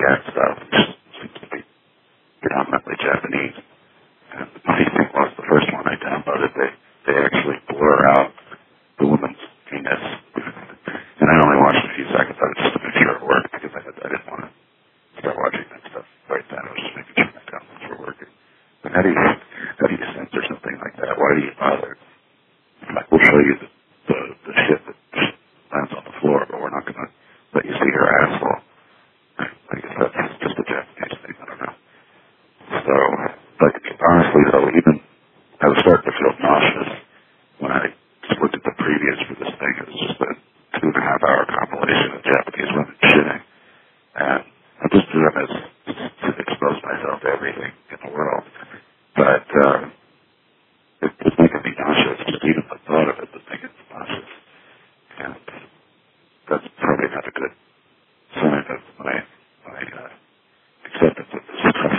cat stuff, which seems to be predominantly Japanese. And the funny thing was, the first one I downloaded, they actually blur out the woman's penis. And I only watched a few seconds of it just to make sure it worked, because I didn't want to start watching that stuff right then. I was just making sure my downloads were working. But how do you censor something like that? Why do you bother? Like, we'll show you the shit that lands on the floor, but we're not going to let you see her asshole. I guess that's just a Japanese thing. I don't know. So, but honestly, though, even I was starting to feel nauseous when I just looked at the previews for this thing. It was just a 2.5-hour compilation of Japanese women shitting. And I just do them as to expose myself to everything in the world. But it was making me nauseous. Just even the thought of it was making me nauseous. And that's probably not a good sign of my acceptance of this stuff.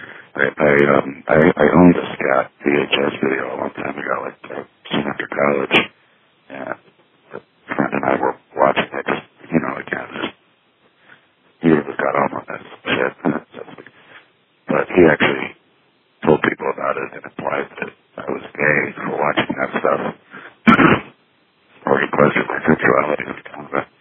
I owned a scat VHS video a long time ago, like soon after college, and a friend and I were watching it, just, again, just he really got on this shit. But he actually told people about it and implied that I was gay for watching that stuff, or he questioned my sexuality. It was kind of a